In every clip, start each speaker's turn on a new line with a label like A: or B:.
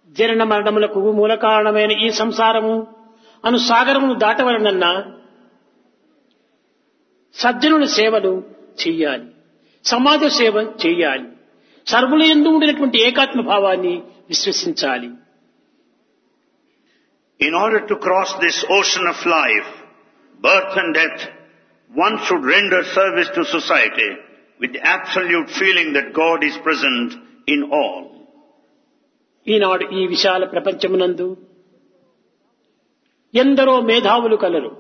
A: జనన మరణములకు మూల కారణమైన ఈ సంసారము అను సాగరమును దాటవలనన్నా సజ్జనుల సేవలు చెయ్యాలి, సమాజ సేవ చెయ్యాలి, సర్వుల యందు ఉండినటువంటి ఏకాత్మ భావాన్ని విశ్వసించాలి.
B: In order to cross this ocean of life, birth and death, one should render service to society with the absolute feeling that God is present in all.
A: ఈనాడు ఈ విశాల ప్రపంచమునందు ఎందరో మేధావులు colour.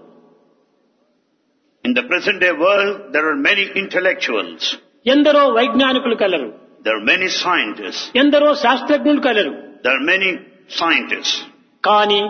B: In the present day world, there are many intellectuals.
A: ఎందరో వైజ్ఞానికులు colour.
B: There are many scientists.
A: ఎందరో శాస్త్రజ్ఞులు colour.
B: There are many scientists.
A: కానీ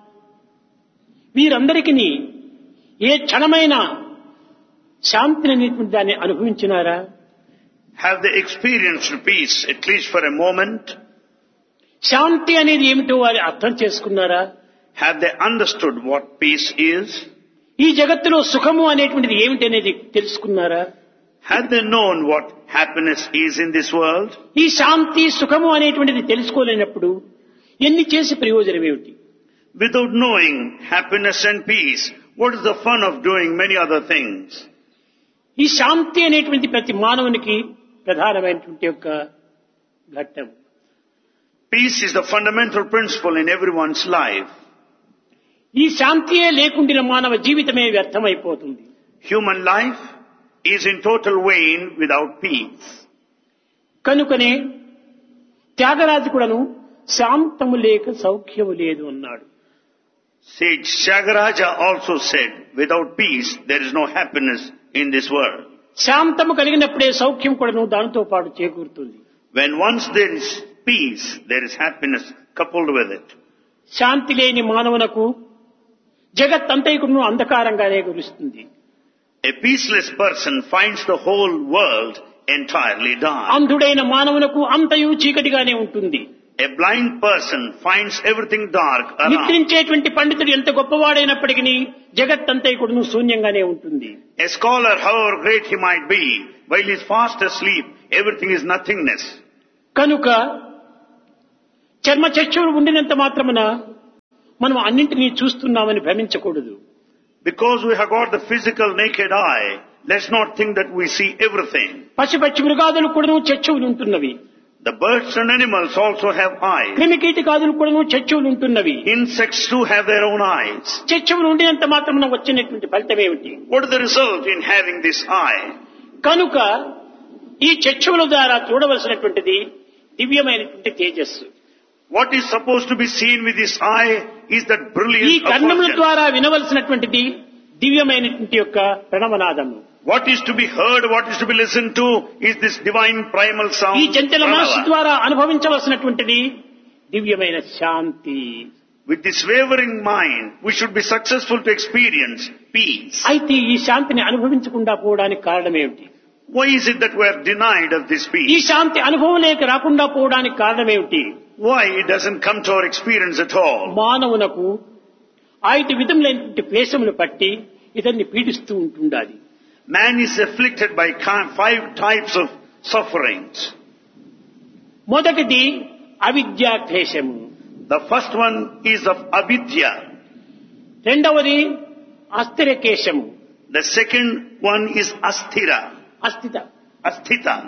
A: వీరందరికీ ఏ క్షణమైన శాంతిని అనేటువంటి దాన్ని అనుభవించినారా?
B: Have they experienced peace, at least for a moment?
A: శాంతి అనేది ఏమిటో వారు అర్థం చేసుకున్నారా?
B: Have they understood what peace is?
A: ఈ జగత్తులో సుఖము అనేటువంటిది ఏమిటి అనేది తెలుసుకున్నారా?
B: Have they known what happiness is in this world?
A: ఈ శాంతి సుఖము అనేటువంటిది తెలుసుకోలేనప్పుడు ఎన్ని చేసి ప్రయోజనం ఏమిటి?
B: Without knowing happiness and peace, what is the fun of doing many other things?
A: ఈ శాంతి అనేటువంటి ప్రతి మానవునికి ప్రధానమైనటువంటి యొక్క ఘట్టం.
B: Peace is the fundamental principle in everyone's life.
A: ఈ శాంతియే లేకుండిన మానవ జీవితమే వ్యర్థమైపోతుంది.
B: Human life is in total vain without peace.
A: కనుకనే త్యాగరాజు కూడాను శాంతము లేక సౌఖ్యము లేదు అన్నాడు.
B: Sage Tyagaraja also said, without peace there is no happiness in this world.
A: శాంతము కలిగినప్పుడే సౌఖ్యం కూడాను దానితో పాటు చేకూరుతుంది.
B: When once there is peace, there is happiness coupled with it.
A: శాంతి లేని మానవునకు జగత్తంతైకును అంధకారంగానే గురిస్తుంది.
B: A peaceless person finds the whole world entirely dark.
A: అంధుడైన మానవునకు అంతయు చీకటిగానే ఉంటుంది.
B: A blind person finds everything dark around.
A: నిద్రించేటువంటి పండితుడు ఎంత గొప్పవాడైనప్పటికీ జగత్తంతైకును శూన్యంగానే ఉంటుంది.
B: A scholar, however great he might be, while he is fast asleep, everything is nothingness.
A: కనుక చర్మచక్షువులు ఉండినంత మాత్రమున మనం అన్నింటినీ చూస్తున్నామని భ్రమించకూడదు.
B: Because we have got the physical naked eye, let's not think that we see everything.
A: పశుపక్షి మృగాదులు కూడాను చక్షువులు ఉంటున్నవి.
B: The birds and animals also have eyes.
A: క్రిమికీటకాదులు కూడాను చక్షువులు ఉంటున్నవి.
B: Insects too have their own eyes.
A: చక్షువులు ఉండినంత మాత్రమున వచ్చినటువంటి ఫలితం ఏమిటి?
B: What is the result in having this eye?
A: కనుక ఈ చక్షువుల ద్వారా చూడవలసినటువంటిది దివ్యమైనటువంటి తేజస్సు.
B: What is supposed to be seen with this eye is that
A: ఈ
B: brilliance of
A: కర్ణముల
B: fortune.
A: ద్వారా వినవలసినటువంటిది దివ్యమైనటువంటి యొక్క ప్రణవనాదము.
B: What is to be heard, what is to be listened to is this divine primal sound.
A: ఈ చంచల మనస్సు
B: Pranava.
A: ద్వారా అనుభవించవలసినటువంటిది దివ్యమైన శాంతి.
B: With this wavering mind, we should be successful to experience peace.
A: అయితే ఈ శాంతిని అనుభవించకుండా పోవడానికి కారణం ఏమిటి?
B: Why is it that we are denied of this
A: ఈ
B: peace?
A: శాంతి అనుభవం లేక రాకుండా పోవడానికి కారణం ఏమిటి?
B: Why it doesn't come to our experience at all?
A: మానవునకు 5 విధములైనటువంటి క్లేశములు పట్టి ఇతన్ని పీడిస్తూ ఉంటుండాలి.
B: Man is afflicted by 5 types of sufferings.
A: మొదటిది అవిద్యా క్లేశము.
B: The first one is of avidya.
A: రెండవది అస్థిరకేశము.
B: The second one is asthira. Asthita.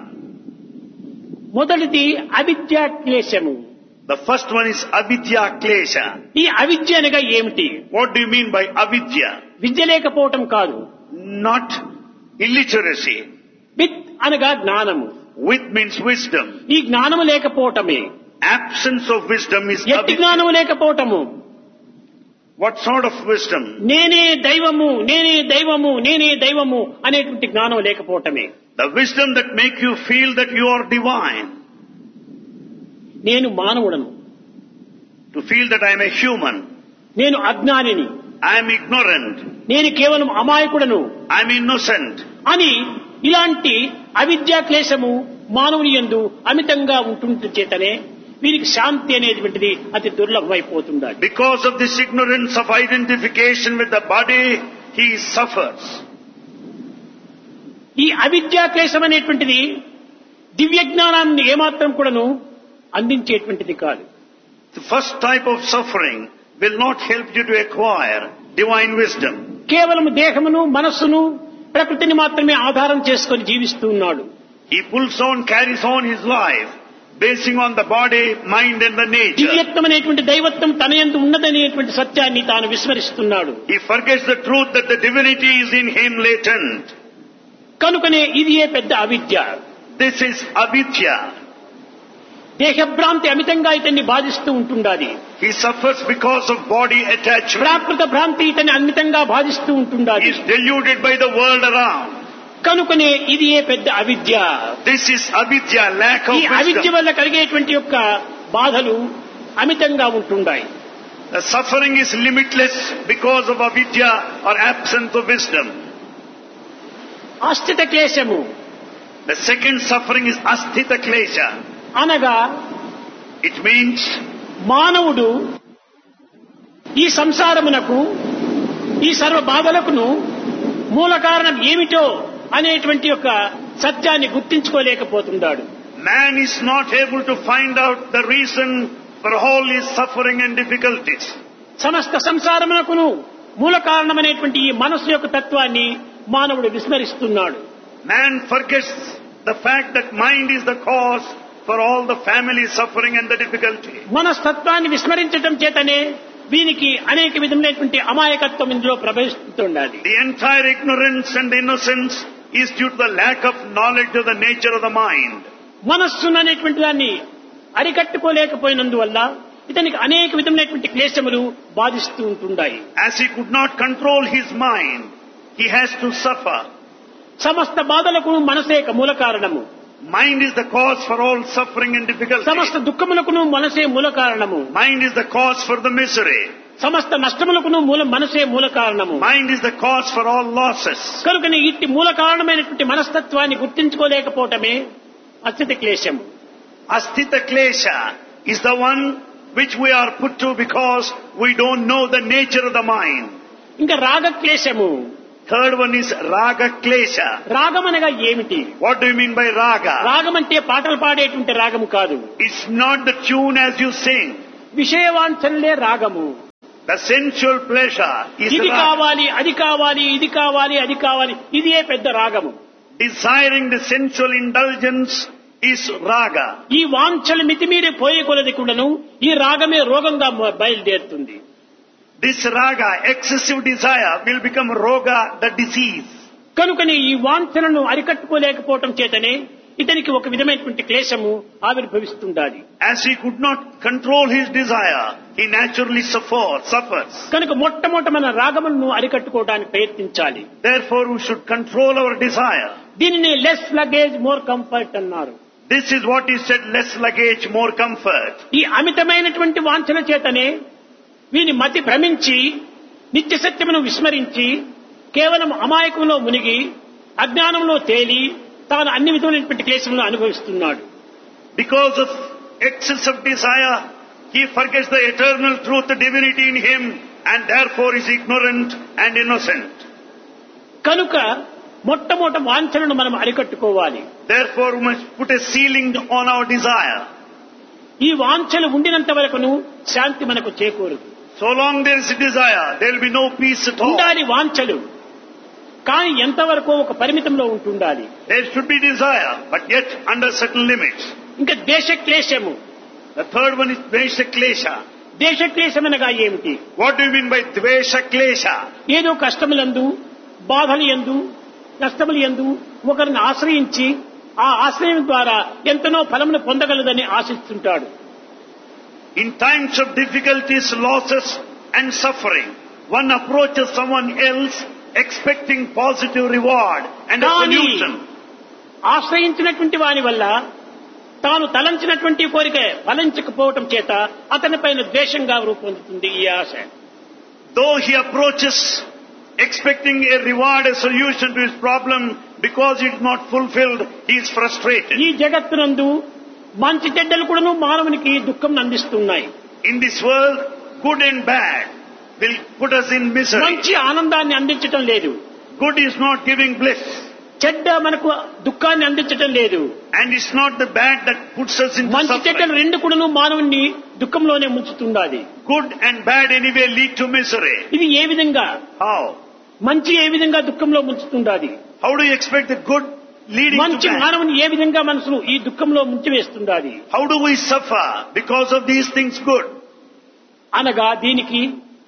A: మొదటిది అవిద్యా క్లేశము.
B: The first one is avidya klesha.
A: ఈ అవిద్య అనగా ఏమిటి?
B: What do you mean by avidya?
A: విద్య లేకపోవటం కాదు.
B: Not illiteracy.
A: విత్ అనగా జ్ఞానము.
B: With means wisdom.
A: ఈ జ్ఞానము లేకపోవటమే.
B: Absence of wisdom is
A: ఎట్టి
B: avidya.
A: జ్ఞానము లేకపోవటము.
B: What sort of wisdom?
A: నేనే దైవము, నేనే దైవము, నేనే దైవము అనేటువంటి జ్ఞానం లేకపోవటమే.
B: The wisdom that make you feel that you are divine.
A: నేను మానవుడను,
B: To feel that I am a human.
A: నేను అజ్ఞానిని,
B: I am ignorant.
A: నేను కేవలం అమాయకుడను
B: I am innocent.
A: అని ఇలాంటి అవిద్యా క్లేశము మానవుని యందు అమితంగా ఉంటుంటే చేతనే వీరికి శాంతి అనేటువంటిది అతి దుర్లభమైపోతుండాలి.
B: Because of this ignorance of identification with the body, he suffers.
A: ఈ అవిద్యా క్లేశం అనేటువంటిది దివ్య జ్ఞానాన్ని ఏమాత్రం కూడాను అందించేటువంటిది కాదు.
B: The first type of suffering will not help you to acquire divine wisdom.
A: కేవలం దేహమును మనస్సును ప్రకృతిని మాత్రమే ఆధారం చేసుకొని జీవిస్తూ ఉన్నాడు.
B: He pulls on, carries on his life, basing on the body, mind and the nature.
A: దివ్యత్వమైనటువంటి దైవత్వం తన యందు ఉన్నదనేటువంటి సత్యాన్ని తాను విస్మరిస్తున్నాడు.
B: He forgets the truth that the divinity is in him latent.
A: కనుకనే ఇదియే పెద్ద అవిద్య.
B: This is avidya.
A: దేహభ్రాంతి అమితంగా ఇతన్ని బాధిస్తూ ఉంటుండాలి.
B: He suffers because of body attachment.
A: ప్రాకృత భ్రాంతి ఇతన్ని అమితంగా బాధిస్తూ
B: He
A: ఉంటుండాలి.
B: is deluded by the world around.
A: కనుకనే ఇదియే పెద్ద అవిద్య.
B: This is avidya, lack of
A: ఈ అవిద్య
B: wisdom.
A: వల్ల కలిగేటువంటి యొక్క బాధలు అమితంగా ఉంటుండాయి.
B: The suffering is limitless because of avidya or absence of wisdom.
A: అస్థిత క్లేశము
B: The second suffering is asthita klesha.
A: అనగా
B: It means
A: మానవుడు ఈ సంసారమునకు ఈ సర్వ బాధలకును మూల కారణం ఏమిటో అనేటువంటి యొక్క సత్యాన్ని గుర్తించుకోలేకపోతున్నాడు.
B: man is not able to find out the reason for all his suffering and difficulties.
A: సమస్త సంసారమునకును మూల కారణమైనటువంటి ఈ మనస్సు యొక్క తత్వాన్ని మానవుడు విస్మరిస్తున్నాడు.
B: Man forgets the fact that mind is the cause for all the family suffering and the difficulty.
A: మనస్తత్వాన్ని విస్మరించడం చేతనే వీనికి అనేక విధమైనటువంటి అమాయకత్వం ఇందులో ప్రవేశిస్తుండాలి.
B: The entire ignorance and innocence is due to the lack of knowledge of the nature of the mind.
A: మనస్సును అనేటువంటి దాన్ని అరికట్టుకోలేకపోయినందువల్ల ఇతనికి అనేక విధమైనటువంటి క్లేశములు బాధిస్తూ ఉంటుండాయి.
B: As he could not control his mind, he has to suffer.
A: సమస్త బాధలకు మనసే మూల కారణము.
B: Mind is the cause for all suffering and difficulty.
A: సమస్త దుఃఖములకును మనసే మూల కారణము.
B: Mind is the cause for the misery.
A: సమస్త నష్టములకును మనసే మూల కారణము.
B: Mind is the cause for all losses.
A: కనుకనే ఇట్టి మూల కారణమైనటువంటి మనస్తత్వాన్ని గుర్తించుకోలేకపోవటమే అస్థిత క్లేశము.
B: Asthita klesha is the one which we are put to because we don't know the nature of the mind.
A: ఇంకా రాగ క్లేశము.
B: Third one is raga klesha.
A: రాగం అనగా ఏమిటి?
B: What do you mean by raga?
A: రాగం అంటే పాటలు పాడేటువంటి రాగము కాదు.
B: It's not the tune as you sing.
A: విషయవాంఛనలే రాగము.
B: The sensual pleasure is
A: ఇది
B: raga.
A: కావాలి, అది కావాలి, ఇది కావాలి, అది కావాలి, ఇదే పెద్ద రాగము.
B: Desiring the sensual indulgence is raga.
A: ఈ వాంఛలు మితిమీరి పోయే కొలది కూడాను ఈ రాగమే రోగంగా బయలుదేరుతుంది.
B: This raga, excessive desire, will become roga, the disease.
A: కనుకని ఈ వాంఛలను అరికట్టుకోలేకపోవటం చేతనే ఇతనికి ఒక విధమైనటువంటి క్లేశము ఆవిర్భవిస్తుండాలి.
B: As he could not control his desire, he naturally suffers.
A: కనుక మొట్టమొదట మన రాగములను అరికట్టుకోవడానికి ప్రయత్నించాలి.
B: Therefore, we should control our desire.
A: దీనిని లెస్ లగేజ్ మోర్ కంఫర్ట్ అన్నారు.
B: This is what he said, less luggage, more comfort.
A: ఈ అమితమైనటువంటి వాంఛల చేతనే వీని మతి భ్రమించి నిత్య సత్యమును విస్మరించి కేవలం అమాయకంలో మునిగి అజ్ఞానంలో తేలి తాను అన్ని విధమైనటువంటి క్లేశములను అనుభవిస్తున్నాడు.
B: Because of excess of desire, he forgets the eternal truth, the divinity in him, and therefore is ignorant and innocent.
A: కనుక మొట్టమొదట వాంఛలను మనం అరికట్టుకోవాలి.
B: Therefore, we must put a ceiling on our desire.
A: ఈ వాంఛలు ఉండినంత వరకును శాంతి మనకు చేకూరదు.
B: So long there is desire, there will be no peace at all.
A: ఉండాలి వాంఛలు, కానీ ఎంతవరకు ఒక పరిమితంలో ఉంటుండాలి.
B: There should be desire, but yet under certain limits.
A: ఇంకా దేశ క్లేశము.
B: The third one is dvesha klesha.
A: దేశ క్లేశం అనగా ఏమిటి?
B: What do you mean by dvesha klesha?
A: ఏదో కష్టములందు, బాధలు యందు, నష్టములు యందు ఒకరిని ఆశ్రయించి ఆ ఆశ్రయం ద్వారా ఎంతనో ఫలమును పొందగలదని ఆశిస్తుంటాడు.
B: In times of difficulties, losses and suffering, one approaches someone else expecting positive reward and a solution.
A: ఆశ్రయించినటువంటి వాని వల్ల తాను తలంచినటువంటి కోరిక ఫలించకపోవటం చేత అతనిపైన ద్వేషంగా రూపొందుతుంది ఈ ఆశ.
B: Though he approaches expecting a reward, a solution to his problem, because it is not fulfilled, he is frustrated.
A: ఈ జగత్తునందు మంచి చెడ్డలు కూడాను మానవునికి దుఃఖం అందిస్తున్నాయి.
B: In this world, good and bad will put us in misery.
A: మంచి ఆనందాన్ని అందించటం లేదు.
B: Good is not giving bliss.
A: చెడ్డ మనకు దుఃఖాన్ని అందించటం లేదు.
B: And it's not the bad that puts us into
A: మంచి చెడ్డలు
B: suffering.
A: రెండు కూడాను మానవుని దుఃఖంలోనే ముంచుతుండాలి.
B: Good and bad anyway lead to misery.
A: ఇది ఏ విధంగా?
B: How?
A: మంచి ఏ విధంగా దుఃఖంలో ముంచుతుండాలి?
B: How do you expect the good leading
A: మంచి
B: to bad?
A: మానవుని ఏ విధంగా మనసును ఈ దుఃఖంలో ముంచివేస్తుండాలి?
B: How do we suffer because of these things good?
A: అనగా దీనికి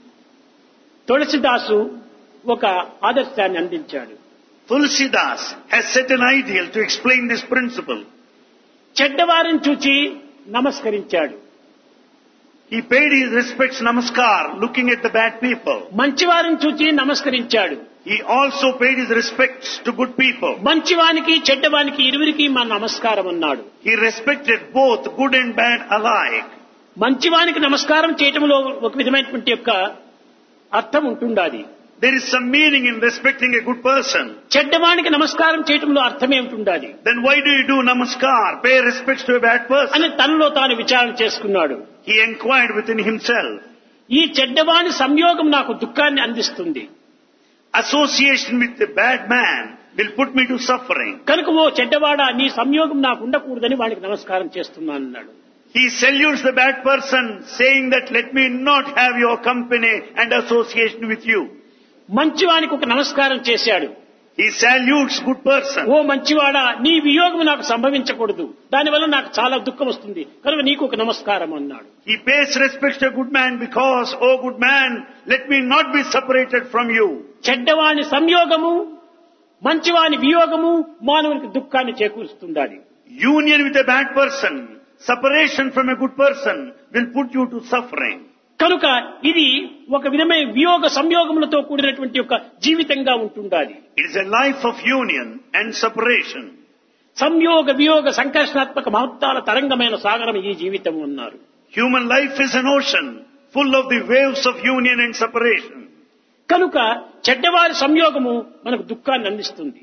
A: తులసిదాసు ఒక ఆదర్శాన్ని అందించాడు.
B: Tulsidas has set an ideal to explain this principle.
A: చెడ్డవారిని చూచి నమస్కరించాడు.
B: He paid his respects namaskar looking at the bad people.
A: మంచివారిని చూచి నమస్కరించాడు.
B: He also paid his respects to good people.
A: మంచివానికి చెడ్డవానికి ఇరువురికి మా నమస్కారం అన్నాడు.
B: He respected both good and bad alike.
A: మంచివానికి నమస్కారం చేయటంలో ఒక విధమైనటువంటి యొక్క అర్థం ఉంటుండాలి.
B: There is some meaning in respecting a good person.
A: చెడ్డవానికి నమస్కారం చేయటంలో అర్థమే ఉంటుండాలి.
B: Then why do you do namaskar, pay respects to a bad person?
A: అని తనలో తాను విచారణ చేసుకున్నాడు.
B: He inquired within himself.
A: ఈ చెడ్డవాని సంయోగం నాకు దుఃఖాన్ని అందిస్తుంది.
B: Association with the bad man will put me to suffering.
A: కనుక ఓ చెడ్డవాడా నీ సంయోగం నాకు ఉండకూడదని వానికి నమస్కారం చేస్తున్నాను అన్నాడు.
B: He salutes the bad person saying that let me not have your company and association with you.
A: మంచివానికి ఒక నమస్కారం చేశాడు.
B: He salutes good person.
A: ఓ మంచివాడా నీ వియోగం నాకు సంభవించకూడదు, దానివల్ల నాకు చాలా దుఃఖం వస్తుంది కనుక నీకు ఒక నమస్కారం అన్నాడు.
B: He pays respect to a good man because, oh good man, let me not be separated from you.
A: చెడ్డవాని సంయోగము మంచివాని వియోగము మానవునికి దుఃఖాన్ని చేకూరుస్తుండాలి.
B: Union with a bad person, separation from a good person will put you to suffering.
A: కనుక ఇది ఒక విధమైన వియోగ సంయోగములతో కూడినటువంటి ఒక జీవితంగా ఉంటుండాలి.
B: It is a life of union and separation.
A: సంయోగ వియోగ సంకర్షణాత్మక మహత్తాల తరంగమైన సాగరం ఈ జీవితం అన్నారు.
B: Human life is an ocean full of the waves of union and separation.
A: కనుక చెడ్డవారి సంయోగము మనకు దుఃఖాన్ని అందిస్తుంది.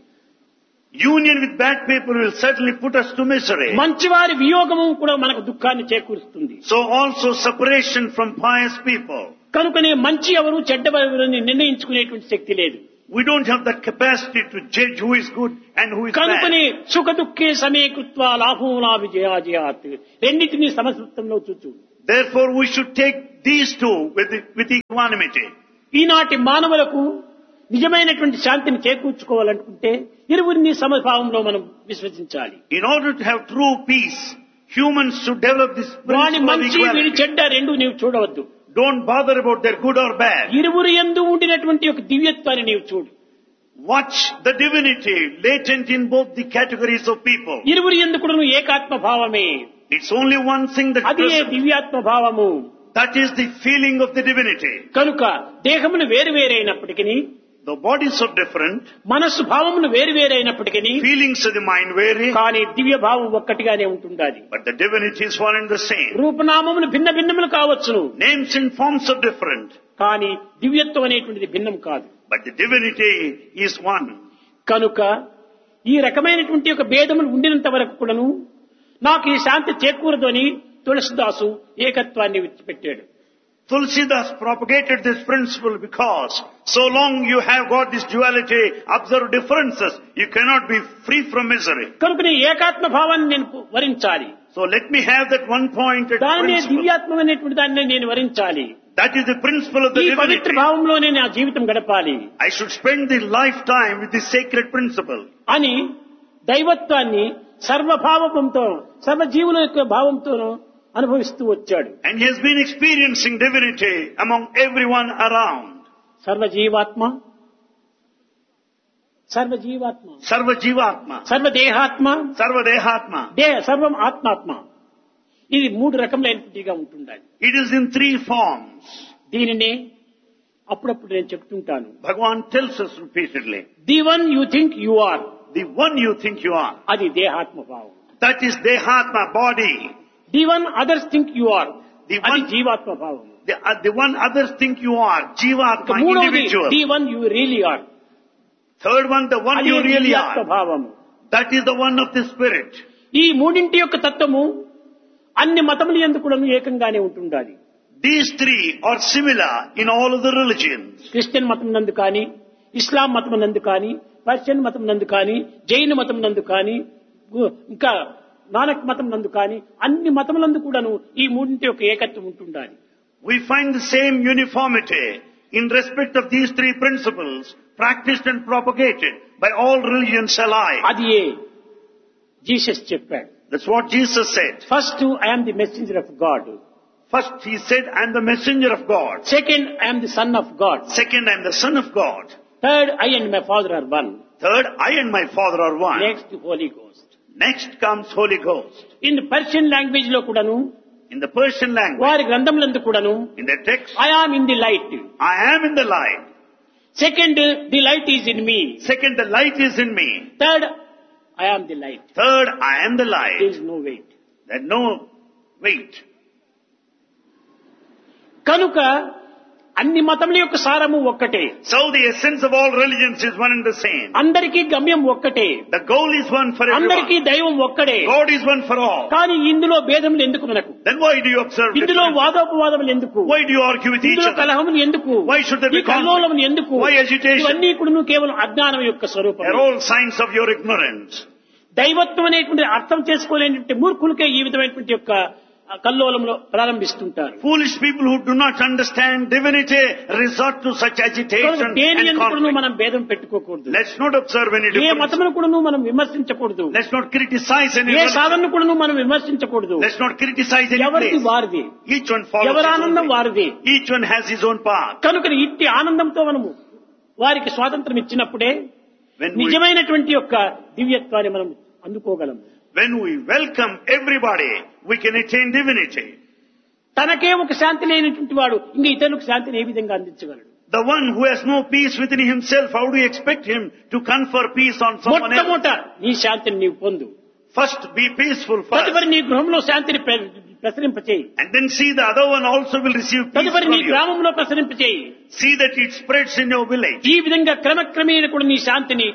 B: Union with bad people will certainly put us to misery.
A: మంచివారి వియోగము కూడా మనకు దుఃఖాన్ని చేకూరుస్తుంది.
B: So also separation from pious people.
A: కనుకనే మంచి ఎవరు చెడ్డవారిని నిర్ణయించుకునేటువంటి శక్తి లేదు.
B: We don't have the capacity to judge who is good and who is
A: కనుకనే
B: bad.
A: సుఖ దుఃఖే సమీకృత్వా లాభం లాభిజయాజయాత్ రెండింటినీ సమసూత్రంలో చూచు.
B: Therefore we should take these two with equanimity.
A: ఈనాటి మానవులకు నిజమైనటువంటి శాంతిని చేకూర్చుకోవాలనుకుంటే ఇరువురిని సమభావంలో మనం విశ్వసించాలి.
B: In order to have true peace, humans should develop this
A: వాని
B: principle of
A: మంచి వీడి
B: equality.
A: చెడ్డ రెండు నీవు చూడవద్దు.
B: Don't bother about their good or bad.
A: ఇరువురు యందు ఉండినటువంటి ఒక దివ్యత్వాన్ని నీవు చూడు.
B: Watch the divinity latent in both the categories of people.
A: ఇరువురు యందు కూడా ఏకాత్మ భావమే.
B: It's only one thing that
A: అదే దివ్యాత్మ భావము.
B: that is the feeling of the divinity.
A: కనుక దేహములు వేరు వేరైనప్పటికీ
B: The bodies are different,
A: మనస్సు భావములు వేరు వేరైనప్పటికీ
B: feelings of the mind vary,
A: కానీ దివ్య భావం ఒక్కటిగానే ఉంటుండాలి.
B: but the divinity is one and the same.
A: రూపనామములు భిన్న భిన్నములు కావచ్చును,
B: Names and forms are different,
A: కానీ దివ్యత్వం అనేటువంటిది భిన్నం కాదు.
B: but the divinity is one.
A: కనుక ఈ రకమైనటువంటి ఒక భేదములు ఉండినంత వరకు కూడాను నాకు ఈ శాంతి చేకూరదు అని తులసిదాసు ఏకత్వాన్ని విడిచిపెట్టాడు.
B: Tulsidas propagated this principle because so long you have got this duality, observe differences, you cannot be free from misery.
A: కనుక నీ ఏకాత్మ భావాన్ని నేను వరించాలి.
B: So let me have that one pointed
A: దానినే
B: principle.
A: దివ్యాత్మ అనేటువంటి దాన్ని నేను వరించాలి.
B: That is the principle of the
A: ఈ పవిత్ర
B: divinity.
A: భావంలోనే నా జీవితం గడపాలి
B: I should spend the lifetime with this sacred principle.
A: అని దైవత్వాన్ని సర్వభావంతో సర్వజీవుల యొక్క భావంతోనూ అనుభవిస్తూ వచ్చాడు.
B: And he has been experiencing divinity among everyone around.
A: సర్వజీవాత్మ సర్వజీవాత్మ
B: Sarva Jivatma,
A: సర్వదేహాత్మ
B: Sarva Dehatma.
A: సర్వం ఆత్మాత్మ. ఇది మూడు రకములైనట్టుగా ఉంటుండాలి.
B: It is in three forms.
A: దీనినే అప్పుడప్పుడు నేను చెప్తుంటాను.
B: Bhagavan tells us repeatedly.
A: The one you think you are,
B: The one you think you are,
A: అది దేహాత్మ భావం.
B: that is Dehatma, body.
A: The one others think you are,
B: The
A: అది
B: one,
A: జీవాత్మ భావం.
B: the one others think you are, Jivatma,
A: మూడవది
B: individual.
A: The one you really are,
B: Third one, the one
A: అది
B: you really
A: దివ్యాత్మ
B: are.
A: భావము.
B: That is the one of the spirit.
A: ఈ మూడింటి యొక్క తత్వము అన్ని మతములు యందు కూడా ఏకంగానే ఉంటుండాలి.
B: These three are similar in all of the religions.
A: Christian మతం నందు కానీ, ఇస్లాం మతం నందు కానీ, పర్షియన్ మతం నందు కానీ, జైన మతం నందు కానీ, ఇంకా నానక్ మతం నందు కానీ అన్ని మతములందు కూడాను ఈ మూడింటి యొక్క ఏకత్వం ఉంటుండాలి.
B: We find the same uniformity in respect of these three principles practiced and propagated by all religions alike.
A: అది జీసస్ చెప్పాడు.
B: That's what Jesus said.
A: First I am the messenger of God.
B: First he said, I am the messenger of God.
A: Second I am the son of God.
B: Second, I am the son of God.
A: Third I and my father are one.
B: Third, I and my Father are one.
A: Next Holi ghost.
B: Next comes Holy Ghost.
A: In Persian language లో కూడాను,
B: In the Persian language,
A: వారి గ్రంథములందు కూడాను
B: in the text,
A: I am in the light.
B: I am in the light.
A: Second the light is in me.
B: Second, the light is in me.
A: Third I am the light.
B: Third, I am the
A: there
B: light.
A: Is no wait.
B: There's no weight.
A: కనుక అన్ని మతముల యొక్క సారము ఒక్కటే.
B: So the essence of all religions is one and the same.
A: అందరికీ గమ్యం ఒక్కటే.
B: The goal is one for
A: అందరికీ
B: everyone.
A: దైవం ఒక్కడే.
B: God is one for all.
A: కానీ ఇందులో భేదములు ఎందుకు మనకు?
B: Then why do you observe
A: ఇందులో
B: differences?
A: వాదోపవాదములు ఎందుకు?
B: Why do you argue with each
A: ఇందులో
B: other?
A: కలహములు ఎందుకు?
B: Why should there be
A: ఈ కల్లోలములు ఎందుకు?
B: Why agitation?
A: ఇవన్నీ కూడా కేవలం అజ్ఞానం యొక్క స్వరూపం.
B: They're all signs of your ignorance.
A: దైవత్వం అనేటువంటి అర్థం చేసుకోలేనటువంటి మూర్ఖులకే ఈ విధమైనటువంటి యొక్క కల్లోలంలో ప్రారంభిస్తుంటారు.
B: Foolish people who do not understand divinity resort to such agitation
A: దేని
B: and
A: ఎందుకు
B: conflict.
A: మనం భేదం పెట్టుకోకూడదు.
B: Let's not observe any
A: A
B: difference.
A: మతమును కూడా మనం విమర్శించకూడదు.
B: Let's not criticize any
A: A
B: religion.
A: సాధనను కూడా మనం విమర్శించకూడదు.
B: Let's not criticize any
A: ఎవరిది
B: place.
A: వారిది.
B: Each one follows
A: ఎవరి
B: his own
A: ఆనందం
B: way.
A: వారిది.
B: Each one has his own path.
A: కనుక ఇట్టి ఆనందంతో మనము వారికి స్వాతంత్రం ఇచ్చినప్పుడే
B: When we,
A: నిజమైనటువంటి యొక్క దివ్యత్వాన్ని మనం అందుకోగలము.
B: when we welcome everybody, we can attain divinity.
A: తనకే ఒక శాంతి లేనటువంటి వాడు ఇంకా ఇతరులకు శాంతిని ఏ విధంగా అందించగలడు?
B: The one who has no peace within himself, how do you expect him to confer peace on someone else?
A: మొట్టమొదట నీ శాంతిని నీవు పొందు.
B: First, be peaceful first.
A: తదుపరి నీ గృహంలో శాంతిని ప్రసరింపచేయి.
B: And then see the other one also will receive peace
A: తదుపరి
B: from
A: నీ
B: you.
A: గ్రామంలో ప్రసరింపచేయి.
B: See that it spreads in your village.
A: ఈ విధంగా క్రమక్రమేణ కూడా నీ శాంతిని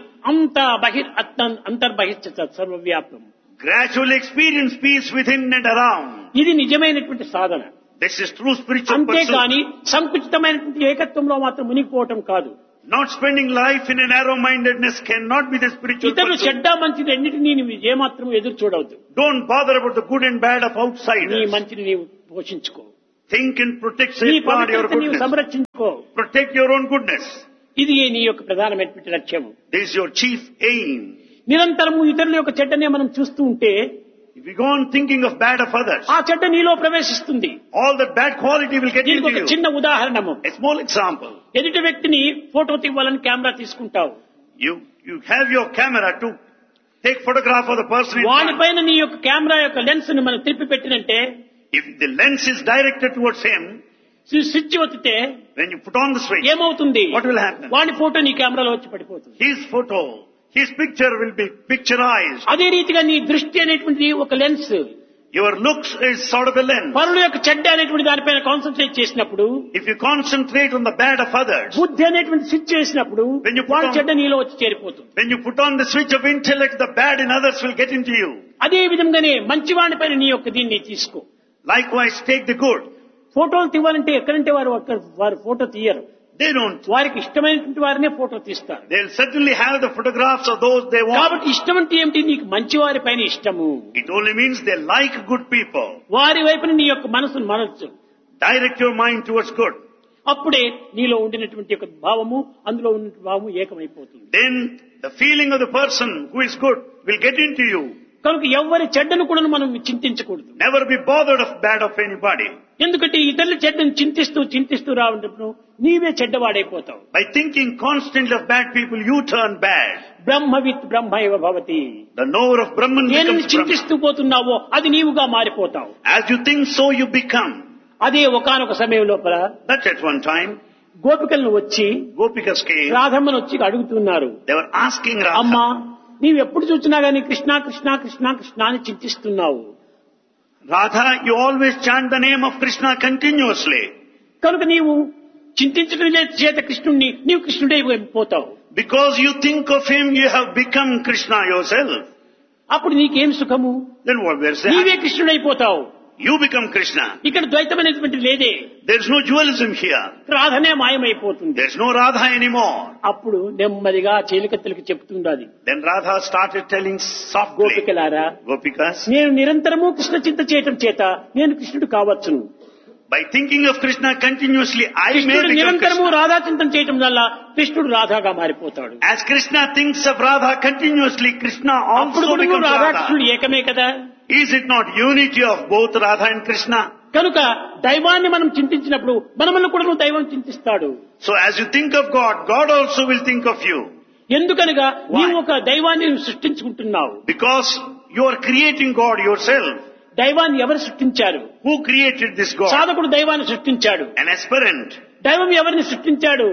A: అంతర్బహిష్ట సర్వవ్యాప్తం.
B: Gradually experience peace within and around.
A: ఇది నిజమైనటువంటి సాధన.
B: This is true spiritual
A: అంతేగాని
B: pursuit.
A: సంకుచితమైనటువంటి ఏకత్వంలో మాత్రం మునిగిపోవటం కాదు.
B: Not spending life in a narrow-mindedness cannot be the spiritual
A: ఇతరులు
B: pursuit.
A: చెడ్డ మంచిది రెండింటినీ నీవు ఏమాత్రం ఎదురు చూడవద్దు.
B: Don't bother about the good and bad of
A: నీ
B: outsiders.
A: మంచిని నీవు పోషించుకో.
B: Think and protect,
A: నీ
B: safeguard your
A: పవిత్రతని నీవు
B: goodness.
A: సంరక్షించుకో.
B: Protect your own goodness.
A: ఇది నీ యొక్క ప్రధానమైనటువంటి లక్ష్యం.
B: This is your chief aim.
A: నిరంతరము ఇతరుల యొక్క చెడ్డనే మనం చూస్తూ ఉంటే
B: If you go on thinking of bad of others,
A: ఆ చెడ్డ నీలో ప్రవేశిస్తుంది.
B: all that bad quality will get
A: దీనికి
B: into
A: ఒక
B: you.
A: చిన్న ఉదాహరణము.
B: A small example.
A: ఎదుటి వ్యక్తిని ఫోటో తీయాలని కెమెరా తీసుకుంటావు.
B: You have your camera to take photograph of the person in front.
A: వానిపైన నీ యొక్క కెమెరా యొక్క లెన్స్ ని మనం తిప్పి పెట్టినంటే,
B: If the lens is directed towards him,
A: switch ఒత్తితే
B: when you put on the switch,
A: ఏమవుతుంది?
B: what will happen?
A: వాని photo నీ కెమెరాలో వచ్చి పడిపోతుంది.
B: His picture will be picturized.
A: అదే రీతిగా నీ దృష్టి అనేటువంటిది ఒక lens.
B: Your looks is sort of a lens.
A: పరుల యొక్క చెడ్డ అనేటువంటి దానిపైన కాన్సన్ట్రేట్ చేసినప్పుడు,
B: If you concentrate on the bad of others,
A: బుద్ధి అనేటువంటి స్విచ్ చేసినప్పుడు
B: When you put
A: వాడి
B: on-
A: చెడ్డ నీలో వచ్చి చేరిపోతుంది.
B: when you put on the switch of intellect, the bad in others will get into you.
A: అదే విధంగానే మంచి వాడిపైన నీ యొక్క దీన్ని తీసుకో.
B: Likewise, take the good.
A: ఫోటోలు తీయాలంటే ఎక్కడంటే వారు ఫోటో తీయరు.
B: They don't.
A: వారికి ఇష్టమైనటువంటి వారినే ఫోటో తీస్తారు.
B: They'll certainly have the photographs of those they want.
A: కాబట్టి ఇష్టం అంటే ఏమిటి? నీకు మంచి వారి పైన ఇష్టము.
B: It only means they like good people.
A: వారి వైపున నీ యొక్క మనసును మనసు.
B: Direct your mind towards good.
A: అప్పుడే నీలో ఉండినటువంటి యొక్క భావము అందులో ఉన్న భావము ఏకమైపోతుంది.
B: Then the feeling of the person who is good will get into you.
A: కనుక ఎవరి చెడ్డను కూడా మనం చింతించకూడదు.
B: Never be bothered of bad of anybody.
A: ఎందుకంటే ఇతరుల చెడ్డను చింతిస్తూ రావడం నీవే చెడ్డవాడైపోతావు.
B: By thinking constantly of bad people, you turn bad.
A: బ్రహ్మవిత్ బ్రహ్మైవ Bhavati.
B: The knower of Brahman
A: నేను
B: becomes Brahman.
A: చింతిస్తూ పోతున్నావో అది నీవుగా మారిపోతావు.
B: As you think, so you become.
A: అదే ఒకానొక సమయం లోపల
B: That at one time,
A: గోపికలను వచ్చి
B: Gopikas came.
A: రాధమ్మను వచ్చి అడుగుతున్నారు,
B: They were asking Radha,
A: అమ్మా నీవు ఎప్పుడు చూసినా గానీ కృష్ణ కృష్ణ కృష్ణ కృష్ణ అని చింతిస్తున్నావు.
B: Radha, you always chant the name of Krishna continuously.
A: కనుక నీవు చింతించడం చేత కృష్ణుణ్ణి నీవు కృష్ణుడై పోతావు.
B: Because you think of him, you have become Krishna yourself.
A: అప్పుడు నీకేం సుఖము?
B: Then what we're
A: నీవే
B: saying?
A: కృష్ణుడైపోతావు.
B: You become Krishna.
A: ఇక్కడ ద్వైతం అనేటువంటి లేదే.
B: There is no dualism here.
A: రాధనే మాయమైపోతుంది.
B: There is no Radha anymore.
A: అప్పుడు నెమ్మదిగా చీలికత్తెలకు చెప్తుండాలి.
B: Then Radha started telling softly,
A: గోపికలారా,
B: Gopikas,
A: నేను నిరంతరము కృష్ణ చింత చేయటం చేత నేను కృష్ణుడు కావచ్చును.
B: by thinking of Krishna continuously, I may
A: కృష్ణుడు
B: become
A: నిరంతరము
B: Krishna.
A: రాధా చింతన చేయటం వల్ల కృష్ణుడు రాధాగా మారిపోతాడు.
B: As Krishna thinks of Radha continuously, Krishna
A: అప్పుడు
B: also
A: కూడా
B: becomes
A: రాధా
B: Radha.
A: కృష్ణుడు ఏకమే కదా.
B: Is it not unity of both Radha and Krishna?
A: కనుక దైవాన్ని మనం చింతించినప్పుడు మనల్ని కూడా నువ్వు దైవం చింతిస్తాడు.
B: So as you think of God, God also will think of you.
A: ఎందుకనగా నీవు ఒక దైవాన్ని సృష్టించుకుంటున్నావు.
B: Because you are creating God yourself.
A: దైవాన్ని ఎవరు సృష్టించారు?
B: Who created this God?
A: సాధకుడు దైవాన్ని సృష్టించాడు.
B: An aspirant.
A: దైవం ఎవరిని సృష్టించాడు?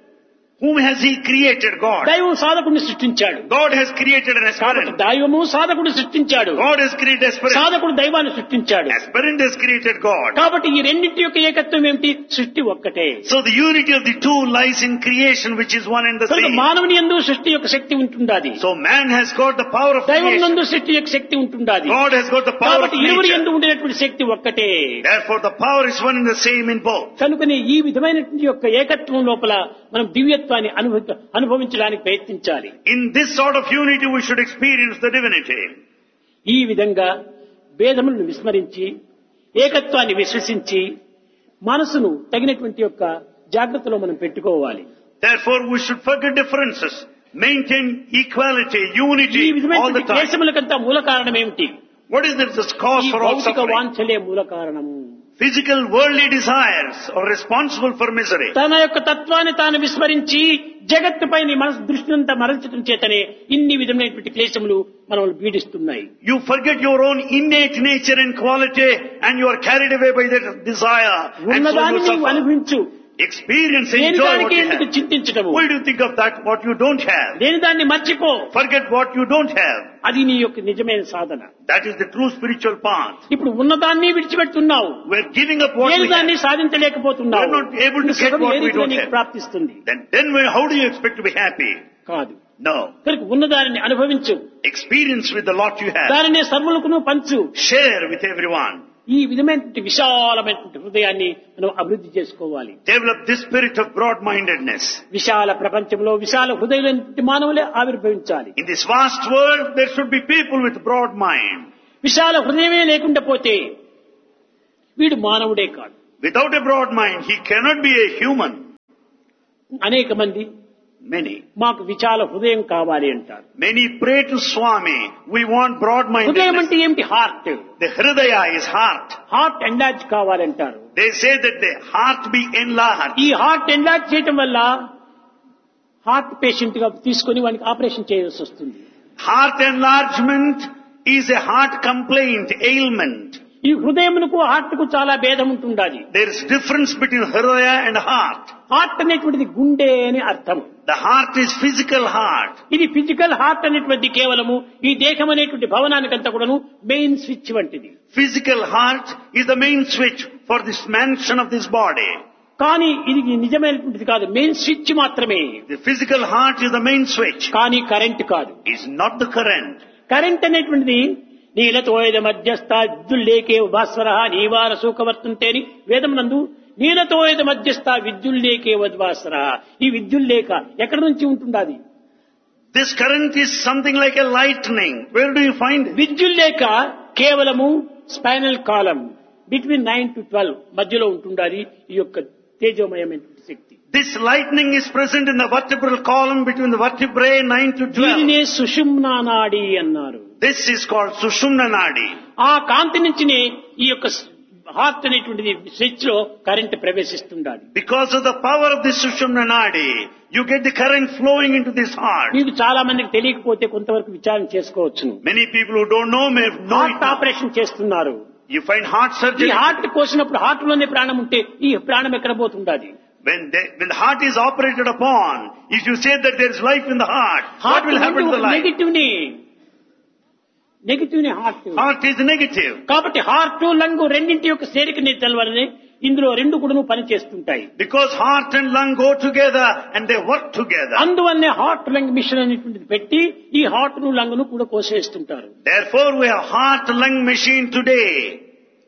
B: Whom has he created? God.
A: దైవం సాధకుడిని సృష్టించాడు.
B: God has created an
A: కాబట్టి
B: aspirant.
A: దైవము సాధకుడు సృష్టించాడు.
B: God has created aspirant.
A: సాధకుడు దైవాన్ని సృష్టించాడు.
B: Aspirant has created God.
A: కాబట్టి ఈ రెండింటి యొక్క ఏకత్వం ఏమిటి? సృష్టి ఒక్కటే.
B: So the unity of the two lies in creation, which is one and the
A: కనుక
B: same.
A: మానవుని యందు సృష్టి యొక్క శక్తి ఉంటుండాది.
B: So man has got the power of
A: దైవం
B: creation.
A: నందు సృష్టి యొక్క శక్తి ఉంటుండాది.
B: God has got the power of
A: కాబట్టి ఇరువురి
B: nature.
A: యందు ఉండేటువంటి శక్తి ఒక్కటే.
B: Therefore the power is one and the same in both.
A: కనుకనే ఈ విధమైనటువంటి యొక్క ఏకత్వం లోపల మనం దివ్యత్వాన్ని అనుభవించడానికి ప్రయత్నించాలి.
B: In this sort of unity we should experience the divinity.
A: ఈ విధంగా భేదములను విస్మరించి ఏకత్వాన్ని విశ్వసించి మనసును తగినటువంటి యొక్క జాగ్రత్తలో మనం పెట్టుకోవాలి.
B: Therefore we should forget differences, maintain equality, unity
A: ఈ
B: all the
A: విధమైనటువంటి
B: time.
A: క్లేశములకంతా మూల కారణం ఏమిటి?
B: What is this cause
A: ఈ
B: for all
A: భౌతిక
B: suffering?
A: వాంఛలే మూల కారణము.
B: Physical worldly desires are responsible for misery.
A: తన యొక్క తత్వాన్ని తాను విస్మరించి జగత్తుపై మనసు దృష్టినంతా మరల్చడం చేతనే ఇన్ని విధమైనటువంటి క్లేశములు మనల్ని పీడిస్తున్నాయి.
B: You forget your own innate nature and quality and you are carried away by that desire and so
A: ఉన్నదాన్ని
B: you
A: నీవు
B: suffer.
A: అనుభవించు.
B: Experience,
A: లేని
B: enjoy what
A: దానికి
B: you
A: ఎందుకు
B: have.
A: చింతించటము?
B: Why do you think of that what you don't have?
A: లేని దాన్ని మర్చిపో.
B: Forget what you don't have.
A: అది నీ యొక్క నిజమైన సాధన.
B: That is the true spiritual path.
A: ఇప్పుడు ఉన్నదాన్ని విడిచిపెడుతున్నావు.
B: We're giving up what
A: లేని
B: we
A: దాన్ని
B: have.
A: సాధించలేకపోతున్నావు.
B: We're not able to get what we don't have.
A: ప్రాప్తిస్తుంది
B: Then how do you expect to be happy?
A: కాదు.
B: No.
A: కనుక ఉన్నదానిని అనుభవించు.
B: Experience with the lot you have.
A: దానిని సర్వులకును పంచు.
B: Share with everyone.
A: ఈ విధమైనటువంటి విశాలమైనటువంటి హృదయాన్ని మనం అభివృద్ధి చేసుకోవాలి.
B: Develop this spirit of broad-mindedness.
A: విశాల ప్రపంచంలో విశాల హృదయమైనటువంటి మానవులే ఆవిర్భవించాలి.
B: In this vast world, there should be people with broad mind.
A: విశాల హృదయమే లేకుండా పోతే వీడు మానవుడే కాదు.
B: Without a broad mind, he cannot be a human.
A: అనేక మంది
B: Many.
A: మాకు విశాల హృదయం కావాలి అంటారు.
B: Many pray to Swami, we want
A: హృదయం
B: broad-mindedness.
A: అంటే ఏమిటి? Heart.
B: The hridaya is heart.
A: Heart ఎంలార్జ్ కావాలంటారు.
B: They say that the heart be enlarged.
A: ఈ హార్ట్ ఎంలార్జ్ చేయటం వల్ల హార్ట్ పేషెంట్ గా తీసుకొని వానికి ఆపరేషన్ చేయాల్సి వస్తుంది.
B: Heart enlargement is a heart complaint, ailment.
A: ఈ హృదయమునకు హార్ట్ కు చాలా భేదం ఉంటుండాలి.
B: There is difference between hridaya and heart.
A: Heart అనేటువంటిది గుండె అని అర్థం.
B: The heart is physical heart.
A: ఇది ఫిజికల్ హార్ట్ అనేటువంటి కేవలము ఈ దేహం అనేటువంటి భవనానికంతా కూడాను మెయిన్ స్విచ్ వంటిది.
B: Physical heart is the main switch for this mansion of this body.
A: కానీ ఇది నిజమైనటువంటిది కాదు, మెయిన్ స్విచ్ మాత్రమే.
B: The physical heart is the main switch.
A: కానీ కరెంట్ కాదు.
B: Is not the current.
A: Current అనేటువంటిది నీలతోయద మధ్యస్థ విద్యుల్లేకే భాస్వర నీవార సూకవర్తుంటే అని వేదమునందు నీలతోయద మధ్యస్థ విద్యుల్లేకే వద్వాస్వర. ఈ విద్యుల్లేక ఎక్కడి నుంచి ఉంటుండాది?
B: This current is something like a lightning. Where do you find it?
A: విద్యుల్లేక కేవలము స్పైనల్ కాలం బిట్వీన్ 9 to 12 మధ్యలో ఉంటుండాలి ఈ యొక్క తేజోమయమైనటువంటి శక్తి.
B: This lightning is present in the vertebral column between the vertebrae 9 to 12.
A: దీనినే సుషుమ్నా నాడి అన్నారు.
B: This is called Sushumna Nadi.
A: ఆ కాంతి నుంచినే ఈ యొక్క హార్ట్ అనేటువంటిది స్విచ్ లో current ప్రవేశిస్తుండాలి.
B: Because of the power of this Sushumna Nadi, you get the current flowing into this heart.
A: మీకు చాలా మందికి తెలియకపోతే కొంతవరకు విచారణ చేసుకోవచ్చును.
B: Many people who don't know may know it
A: heart
B: now.
A: Operation చేస్తున్నారు.
B: You find heart
A: ఈ
B: surgery.
A: Heart కోసినప్పుడు హార్ట్ లోనే ప్రాణం ఉంటే ఈ ప్రాణం ఎక్కడ పోతుండాలి?
B: When the heart is operated upon, if you say that there is life in the heart, what will happen to the life?
A: Negative ని హార్ట్.
B: Heart is negative.
A: కాబట్టి హార్ట్ లంగ్ రెండింటి యొక్క చేరికని తెలవాలని ఇందులో రెండు కూడా పని చేస్తుంటాయి.
B: Because heart and lung go together and they work together.
A: అందువల్లనే హార్ట్ లంగ్ మిషన్ అనేటువంటిది పెట్టి ఈ హార్ట్ ను లంగ్ ను కూడా కోసేస్తుంటారు.
B: Therefore we have heart lung machine today.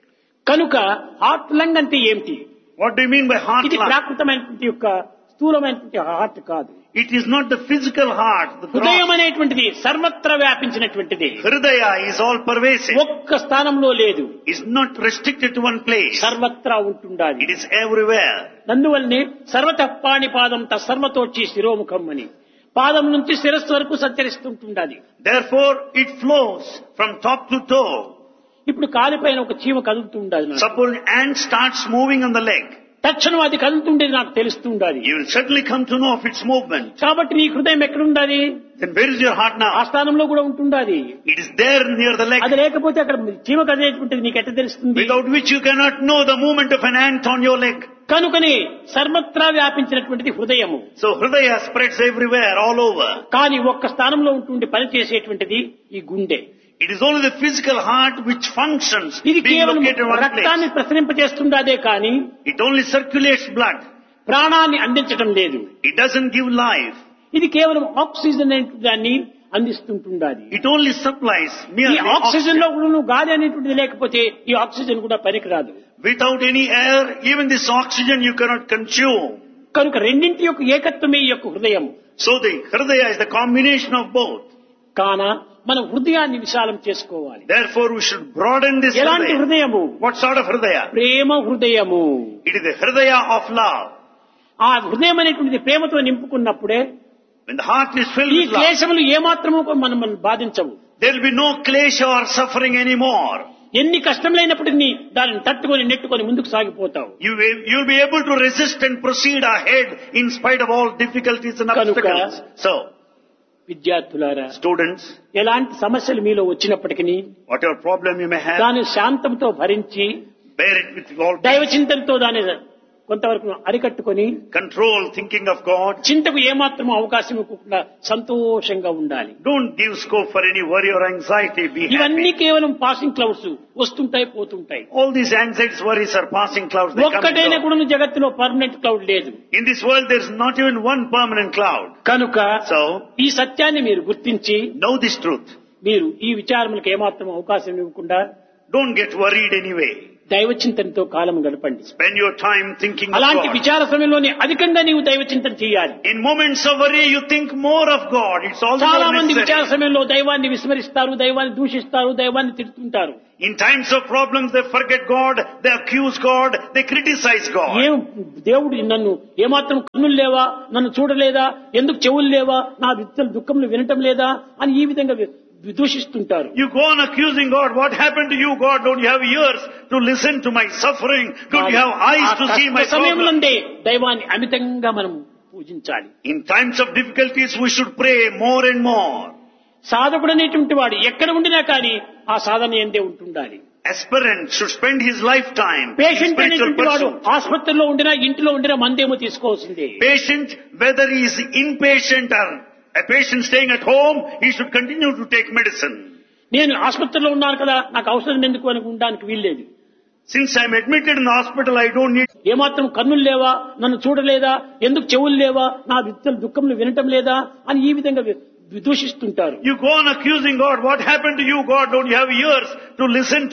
A: కనుక హార్ట్ లంగ్ అంటే ఏమిటి?
B: What do you mean by heart
A: ఇది
B: lung?
A: ప్రాకృతమైనటువంటి యొక్క స్థూలమైనటువంటి హార్ట్ కాదు.
B: It is not the physical heart. The
A: హృదయం
B: gross.
A: అనేటువంటిది సర్వత్రా వ్యాపించినటువంటిది.
B: Hridaya is all pervasive.
A: ఒక్క స్థానంలో లేదు,
B: It's not restricted to one place.
A: సర్వత్రా ఉంటుండాలి.
B: It is everywhere.
A: నందువల్లనే సర్వతః పాణిపాదం తత్సర్వతోచి శిరోముఖం అని పాదం నుంచి శిరస్సు వరకు సంచరిస్తుంటుండాలి.
B: Therefore, it flows from top to toe.
A: ఇప్పుడు కాలిపైన ఒక చీమ కదులుతుండాలి.
B: Suppose an ant starts moving on the leg.
A: తక్షణం అది కదులుతుండేది నాకు తెలుస్తుండాలి.
B: You will certainly come to know of its movement.
A: కాబట్టి నీ హృదయం ఎక్కడ ఉండాలి?
B: Then where is your heart
A: ఆ
B: now?
A: స్థానంలో కూడా ఉంటుండాలి.
B: It is there near the leg,
A: అది లేకపోతే అక్కడ చీమ కదిలేటువంటిది నీకు ఎట్ట తెలుస్తుంది?
B: without which you cannot know the movement of an ant on your leg.
A: కనుకనే సర్వత్రా వ్యాపించినటువంటిది హృదయము.
B: So Hridaya spreads everywhere, all over.
A: కానీ ఒక్క స్థానంలో ఉంటుండి పనిచేసేటువంటిది ఈ గుండె.
B: It is only the physical heart which functions,
A: ఇది
B: being
A: కేవలం
B: located in one
A: రక్తాన్ని
B: place.
A: ప్రసరింపజేస్తుండదే కానీ
B: It only circulates blood.
A: ప్రాణాన్ని అందించడం లేదు.
B: It doesn't give life.
A: ఇది కేవలం ఆక్సిజన్ అనేటువంటి దాన్ని అందిస్తుంటుండాలి.
B: It only supplies
A: ఈ
B: merely
A: ఆక్సిజన్
B: oxygen.
A: లో కూడా నువ్వు గాలి అనేటువంటిది లేకపోతే ఈ ఆక్సిజన్ కూడా పనికిరాదు.
B: Without any air, even this oxygen you cannot consume.
A: కనుక రెండింటి యొక్క ఏకత్వమే ఈ యొక్క హృదయం.
B: So the Hridaya is the combination of both.
A: కాన మనం హృదయాన్ని విశాలం చేసుకోవాలి.
B: Therefore we should broaden this
A: ఎలాంటి
B: Hridaya.
A: హృదయము?
B: What sort of Hridaya?
A: ప్రేమ హృదయము.
B: It is the Hridaya of love.
A: ఆ హృదయం అనేటువంటిది ప్రేమతో నింపుకున్నప్పుడే
B: When the heart is filled
A: ఈ
B: with love,
A: క్లేశములు ఏమాత్రము మనం బాధించవు.
B: there will be no klesha or suffering anymore.
A: ఎన్ని కష్టములైనప్పటికీ దానిని తట్టుకొని నెట్టుకొని ముందుకు సాగిపోతావు.
B: You'll be able to resist and proceed ahead in spite of all difficulties and obstacles. So,
A: విద్యార్థులారా,
B: students,
A: ఎలాంటి సమస్యలు మీలో వచ్చినప్పటికీ
B: whatever problem you may have,
A: దాని శాంతంతో భరించి
B: bear it with all
A: దైవ
B: peace.
A: చింతనతో దాని కొంతవరకు అరికట్టుకొని
B: Control thinking of God.
A: చింతకు ఏమాత్రం అవకాశం ఇవ్వకుండా సంతోషంగా ఉండాలి.
B: Don't give scope for any worry or anxiety. Be
A: ఇవన్నీ
B: happy.
A: కేవలం పాసింగ్ క్లౌడ్స్, వస్తుంటాయి పోతుంటాయి.
B: All these anxieties, worries are passing clouds. They come and
A: ఒక్కటైనా
B: go.
A: కూడా జగత్తులో పర్మనెంట్ క్లౌడ్ లేదు.
B: In this world, there is not even one permanent cloud.
A: కనుక
B: So,
A: ఈ సత్యాన్ని మీరు గుర్తించి
B: know this truth.
A: మీరు ఈ విచారములకు ఏమాత్రం అవకాశం ఇవ్వకుండా
B: Don't get worried anyway.
A: దైవ చింతనతో కాలం గడపండి.
B: Spend your time thinking of
A: అలాంటి
B: God.
A: విచార సమయంలోనే అధికంగా నీవు దైవ చింతన చేయాలి.
B: In moments of worry, you think more of God. It's all
A: చాలా
B: more
A: మంది విచార
B: necessary.
A: సమయంలో దైవాన్ని విస్మరిస్తారు, దైవాన్ని దూషిస్తారు, దైవాన్ని తిడుతుంటారు.
B: In times of problems, they forget God, they accuse God, they criticize God.
A: ఏం దేవుడు నన్ను ఏమాత్రం కన్నులు లేవా, నన్ను చూడలేదా, ఎందుకు చెవులు లేవా, నా దుఃఖములు వినటం లేదా అని ఈ విధంగా దూషిస్తుంటారు.
B: You go on accusing God. What happened to you, God? Don't you have ears to listen to my suffering? Don't you have eyes to see my problem?
A: సమయంలోనే దైవాన్ని అమితంగా మనం పూజించాలి.
B: In times of difficulties, we should pray more and more.
A: సాధకుడు అనేటువంటి వాడు ఎక్కడ ఉండినా కానీ ఆ సాధన ఎందే ఉంటుండాలి.
B: Aspirant should spend his lifetime in
A: patient
B: spiritual
A: అనేటువంటి వాడు
B: pursuit.
A: ఆసుపత్రిలో ఉండినా ఇంటిలో ఉండినా మందేమో తీసుకోవాల్సిందే.
B: Patient, whether he is inpatient or a patient staying at home, he should continue to take medicine.
A: నేను ఆసుపత్రిలో ఉన్నాను కదా, నాకు ఔషధం ఎందుకు అని ఉండడానికి వీల్లేదు.
B: Since I am admitted in the hospital, I don't need.
A: ఏమాత్రం కన్నులు లేవా, నన్ను చూడలేదా, ఎందుకు చెవులు లేవా, నా దుఃఖములు వినటం లేదా అని ఈ విధంగా దూషిస్తుంటారు.
B: You go on accusing God. What happened to you, God? Don't you have ears to listen